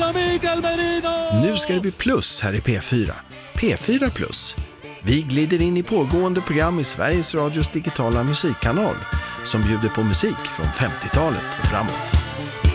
Miguel Merino! Nu ska det bli plus här i P4. P4 Plus. Vi glider in i pågående program i Sveriges Radios digitala musikkanal som bjuder på musik från 50-talet och framåt.